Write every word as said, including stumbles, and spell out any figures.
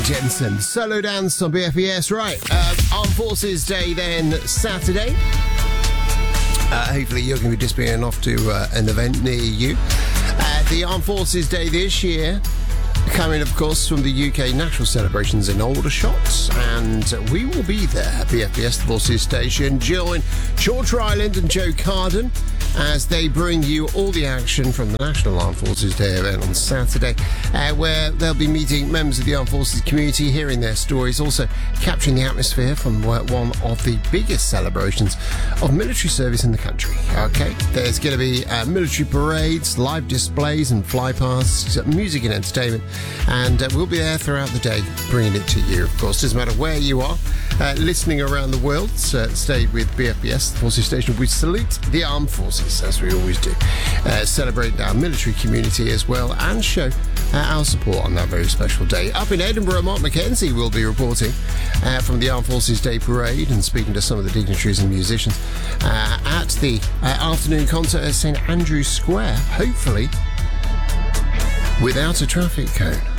Jensen, solo dance on B F E S. Right, uh, Armed Forces Day then Saturday. Uh, hopefully you're going to be just being off to uh, an event near you. Uh, the Armed Forces Day this year coming, of course, from the U K national celebrations in Aldershot, and we will be there at B F B S, the Forces Station. Join George Ryland and Joe Carden as they bring you all the action from the National Armed Forces Day event on Saturday, uh, where they'll be meeting members of the Armed Forces community, hearing their stories, also capturing the atmosphere from one of the biggest celebrations of military service in the country. Okay, there's going to be uh, military parades, live displays and flypasts, music and entertainment, and uh, we'll be there throughout the day bringing it to you. Of course, doesn't matter where you are uh, listening around the world, so stay with B F B S, the Forces Station. We salute the Armed Forces, as we always do, uh, celebrate our military community as well, and show uh, our support on that very special day. Up in Edinburgh, Mark McKenzie will be reporting uh, from the Armed Forces Day Parade and speaking to some of the dignitaries and musicians uh, at the uh, afternoon concert at St Andrew's Square, hopefully without a traffic cone.